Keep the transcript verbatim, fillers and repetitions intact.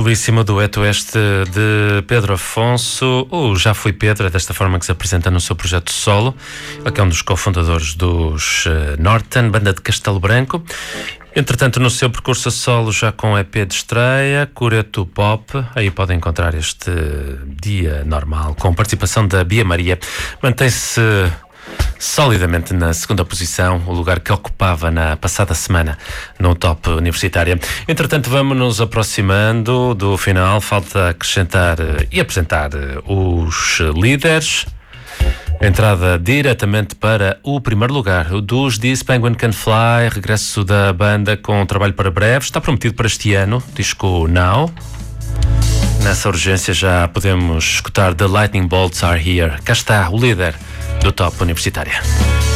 Belíssimo dueto este de Pedro Afonso, ou Já Fui Pedro, é desta forma que se apresenta no seu projeto solo. Ele que é um dos cofundadores dos uh, Norten, banda de Castelo Branco. Entretanto, no seu percurso a solo, já com E P de estreia, Cureto Pop, aí podem encontrar este dia normal, com participação da Bia Maria. Mantém-se solidamente na segunda posição, o lugar que ocupava na passada semana no Top Universitária. Entretanto, vamos nos aproximando do final. Falta acrescentar e apresentar os líderes. Entrada diretamente para o primeiro lugar, o dos This Penguin Can Fly, regresso da banda com um trabalho para breve. Está prometido para este ano, disco Now. Nessa urgência já podemos escutar The Lightning Bolts Are Here. Cá está o líder do Top Universitária.